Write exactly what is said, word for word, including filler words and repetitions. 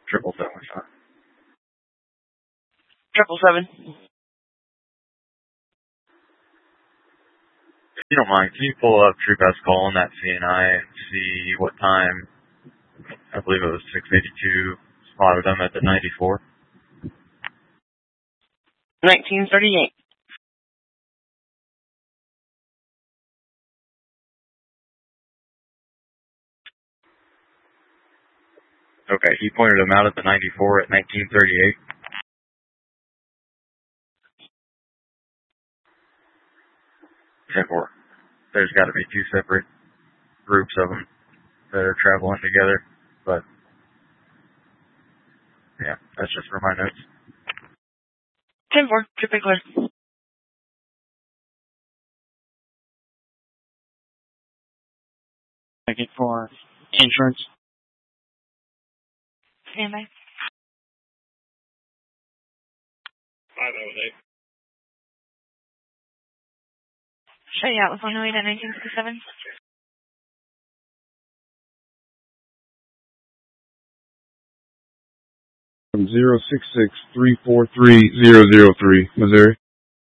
Triple seven, shot. Triple seven. If you don't mind, can you pull up True Best Call on that C N I and see what time? I believe it was six eighty-two. Spotted them at the ninety-four. nineteen thirty-eight. Okay, he pointed them out at the ninety-four at nineteen thirty-eight. ten four. There's got to be two separate groups of them that are traveling together, but yeah, that's just for my notes. ten four. Should be clear. Take it for insurance. Stand by. five oh eight. Show you out with one oh eight at nineteen fifty-seven. From zero six six three four three zero zero three, Missouri.